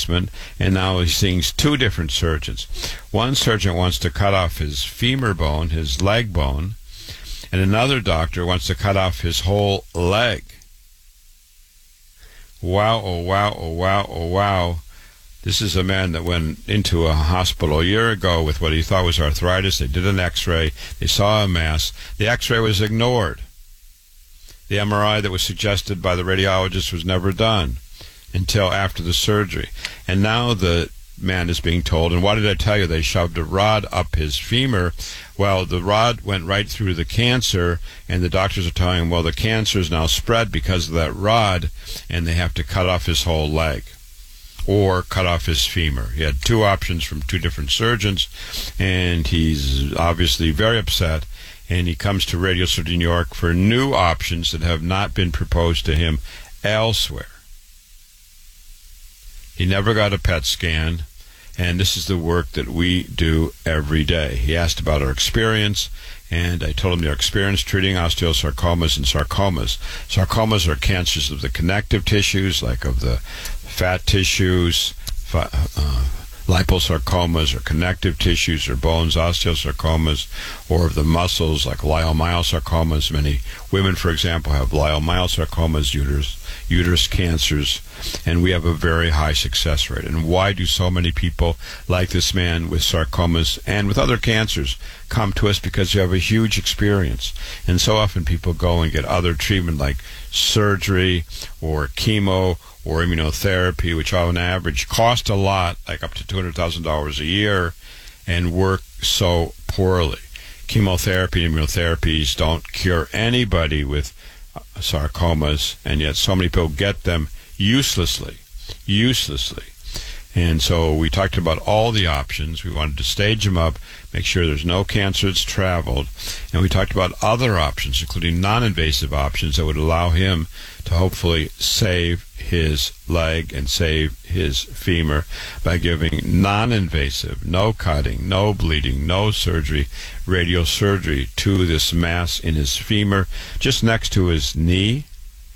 replacement, and now he sees two different surgeons. One surgeon wants to cut off his femur bone, his leg bone, and another doctor wants to cut off his whole leg. Wow, oh wow, oh wow, oh wow. This is a man that went into a hospital a year ago with what he thought was arthritis. They did an x-ray. They saw a mass. The x-ray was ignored. The MRI that was suggested by the radiologist was never done until after the surgery. And now the man is being told, and what did I tell you? They shoved a rod up his femur. Well, the rod went right through the cancer, and the doctors are telling him, well, the cancer is now spread because of that rod, and they have to cut off his whole leg or cut off his femur. He had two options from two different surgeons, and he's obviously very upset, and he comes to Radio Surgery New York for new options that have not been proposed to him elsewhere. He never got a PET scan, and this is the work that we do every day. He asked about our experience, and I told him their experience treating osteosarcomas and sarcomas. Sarcomas are cancers of the connective tissues, like of the fat tissues, liposarcomas or connective tissues or bones, osteosarcomas, or of the muscles like leiomyosarcomas. Many women, for example, have leiomyosarcomas, uterus cancers, and we have a very high success rate. And why do so many people like this man with sarcomas and with other cancers come to us? Because you have a huge experience. And so often people go and get other treatment like surgery or chemo or immunotherapy, which on average cost a lot, like up to $200,000 a year, and work so poorly. Chemotherapy and immunotherapies don't cure anybody with sarcomas, and yet so many people get them uselessly. And so we talked about all the options. We wanted to stage them up, make sure there's no cancer that's traveled, and we talked about other options, including non-invasive options that would allow him to hopefully save his leg and save his femur by giving non-invasive, no cutting, no bleeding, no surgery, radiosurgery to this mass in his femur just next to his knee,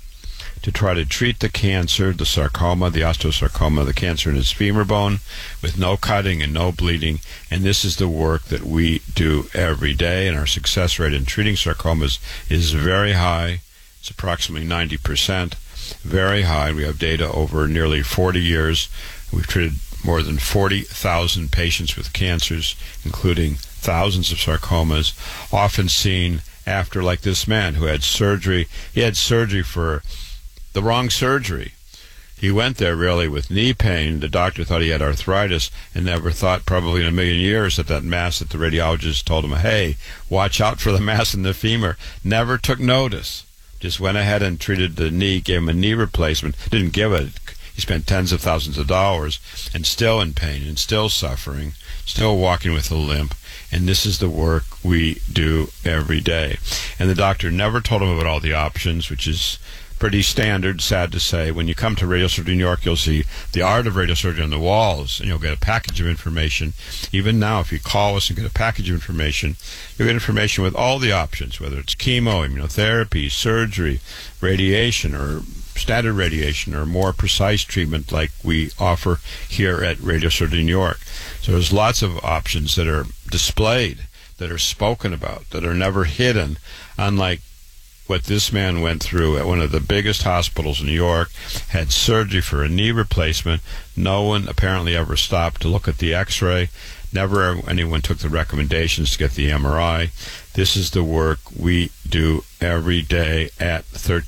to try to treat the cancer, the sarcoma, the osteosarcoma, the cancer in his femur bone with no cutting and no bleeding. And this is the work that we do every day, and our success rate in treating sarcomas is very high. It's approximately 90%, very high. We have data over nearly 40 years. We've treated more than 40,000 patients with cancers, including thousands of sarcomas, often seen after, like this man who had surgery. He had surgery for the wrong surgery. He went there really with knee pain. The doctor thought he had arthritis and never thought probably in a million years that mass that the radiologist told him, hey, watch out for the mass in the femur. Never took notice. Just went ahead and treated the knee, gave him a knee replacement, didn't give it. He spent tens of thousands of dollars and still in pain and still suffering, still walking with a limp. And this is the work we do every day. And the doctor never told him about all the options, which is pretty standard, sad to say. When you come to Radio Surgery New York, you'll see the art of radiosurgery on the walls, and you'll get a package of information. Even now, if you call us and get a package of information, you'll get information with all the options, whether it's chemo, immunotherapy, surgery, radiation, or standard radiation, or more precise treatment like we offer here at Radio Surgery New York. So there's lots of options that are displayed, that are spoken about, that are never hidden, unlike what this man went through at one of the biggest hospitals in New York, had surgery for a knee replacement. No one apparently ever stopped to look at the x-ray. Never anyone took the recommendations to get the MRI. This is the work we do every day at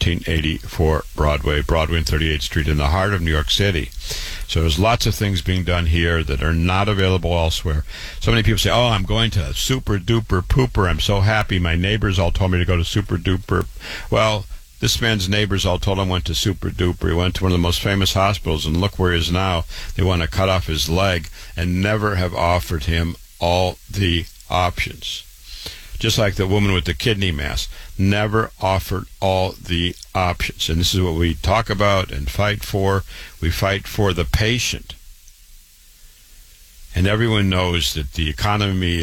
1384 Broadway and 38th Street in the heart of New York City. So there's lots of things being done here that are not available elsewhere. So many people say, oh, I'm going to Super Duper Pooper. I'm so happy. My neighbors all told me to go to Super Duper. Well, this man's neighbors all told him went to Super Duper. He went to one of the most famous hospitals, and look where he is now. They want to cut off his leg and never have offered him all the options. Just like the woman with the kidney mass, never offered all the options. And this is what we talk about and fight for. We fight for the patient. And everyone knows that the economy is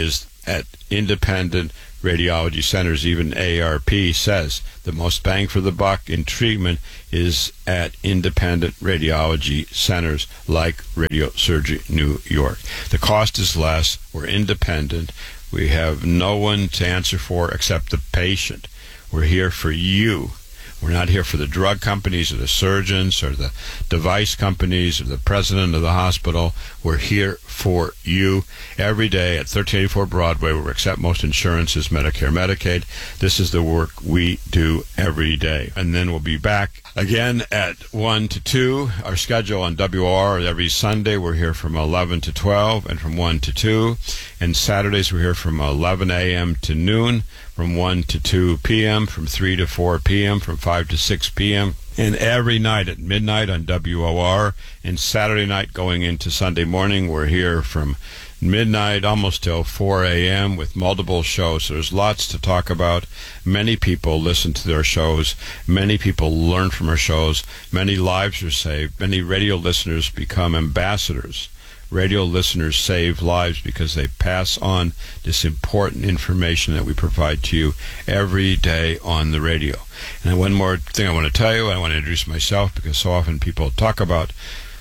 at independent radiology centers. Even AARP says the most bang for the buck in treatment is at independent radiology centers like Radiosurgery New York. The cost is less. We're independent. We have no one to answer for except the patient. We're here for you. We're not here for the drug companies or the surgeons or the device companies or the president of the hospital. We're here for you every day at 1384 Broadway, where we accept most insurances, Medicare, Medicaid. This is the work we do every day. And then we'll be back again at 1 to 2. Our schedule on WR every Sunday, we're here from 11 to 12 and from 1 to 2. And Saturdays, we're here from 11 a.m. to noon, from 1 to 2 p.m., from 3 to 4 p.m., from 5 to 6 p.m., and every night at midnight on WOR, and Saturday night going into Sunday morning, we're here from midnight almost till 4 a.m. with multiple shows. So there's lots to talk about. Many people listen to their shows. Many people learn from our shows. Many lives are saved. Many radio listeners become ambassadors. Radio listeners save lives because they pass on this important information that we provide to you every day on the radio. And one more thing I want to tell you, I want to introduce myself, because so often people talk about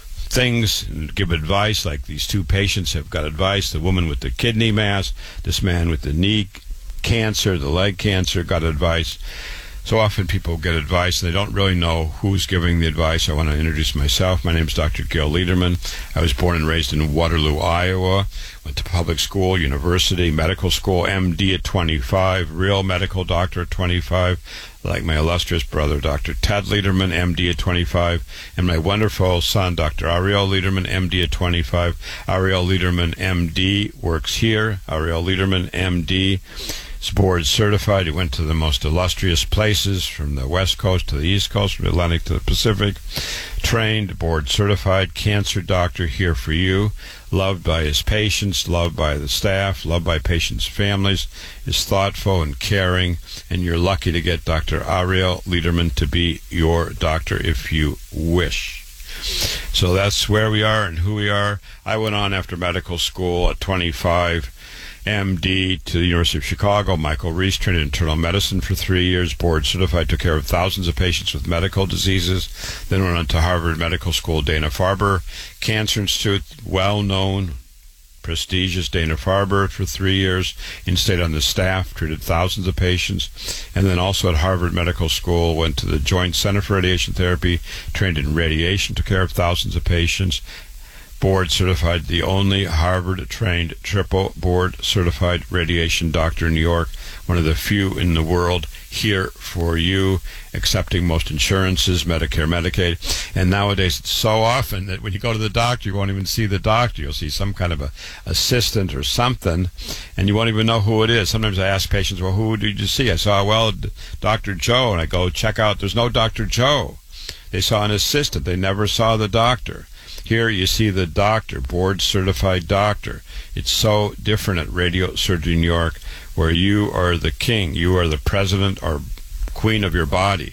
things and give advice, like these two patients have got advice. The woman with the kidney mass, this man with the knee cancer, the leg cancer, got advice. So often people get advice and they don't really know who's giving the advice. I want to introduce myself. My name is Dr. Gil Lederman. I was born and raised in Waterloo, Iowa. Went to public school, university, medical school, MD at 25, real medical doctor at 25, like my illustrious brother, Dr. Ted Lederman, MD at 25, and my wonderful son, Dr. Ariel Lederman, MD at 25. Ariel Lederman, MD, works here. Ariel Lederman, MD. He's board certified. He went to the most illustrious places, from the West Coast to the East Coast, from the Atlantic to the Pacific. Trained, board certified, cancer doctor, here for you. Loved by his patients, loved by the staff, loved by patients' families. Is thoughtful and caring, and you're lucky to get Dr. Ariel Lederman to be your doctor if you wish. So that's where we are and who we are. I went on after medical school at 25, MD, to the University of Chicago. Michael Reese, trained in internal medicine for 3 years, board certified, took care of thousands of patients with medical diseases. Then went on to Harvard Medical School, Dana-Farber Cancer Institute, well-known, prestigious Dana-Farber for 3 years, and stayed on the staff, treated thousands of patients. And then also at Harvard Medical School, went to the Joint Center for Radiation Therapy, trained in radiation, took care of thousands of patients. Board certified, the only Harvard-trained triple board certified radiation doctor in New York, one of the few in the world, here for you, accepting most insurances, Medicare, Medicaid. And nowadays it's so often that when you go to the doctor, you won't even see the doctor. You'll see some kind of a assistant or something, and you won't even know who it is. Sometimes I ask patients, well, who did you see? I saw, well, Dr. Joe, and I go check out. There's no Dr. Joe. They saw an assistant. They never saw the doctor. Here you see the doctor, board-certified doctor. It's so different at Radiosurgery New York, where you are the king. You are the president or queen of your body.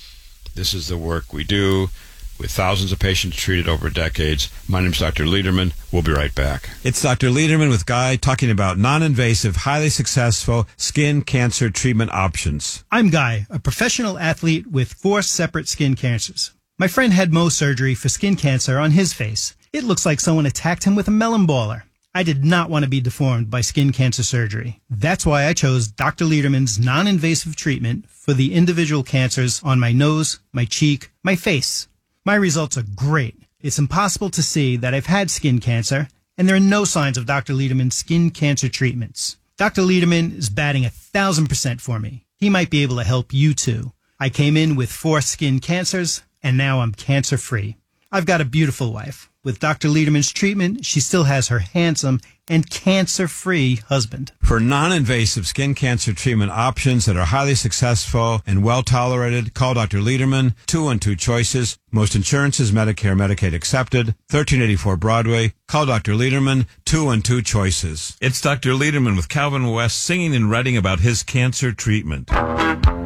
This is the work we do with thousands of patients treated over decades. My name is Dr. Lederman. We'll be right back. It's Dr. Lederman with Guy talking about non-invasive, highly successful skin cancer treatment options. I'm Guy, a professional athlete with 4 separate skin cancers. My friend had Mohs surgery for skin cancer on his face. It looks like someone attacked him with a melon baller. I did not want to be deformed by skin cancer surgery. That's why I chose Dr. Lederman's non-invasive treatment for the individual cancers on my nose, my cheek, my face. My results are great. It's impossible to see that I've had skin cancer, and there are no signs of Dr. Lederman's skin cancer treatments. Dr. Lederman is batting 1,000% for me. He might be able to help you too. I came in with 4 skin cancers, and now I'm cancer-free. I've got a beautiful wife. With Dr. Lederman's treatment, she still has her handsome and cancer-free husband. For non-invasive skin cancer treatment options that are highly successful and well-tolerated, call Dr. Lederman, 212 Choices. Most insurances, Medicare, Medicaid accepted. 1384 Broadway. Call Dr. Lederman, 212 Choices. It's Dr. Lederman with Calvin West singing and writing about his cancer treatment.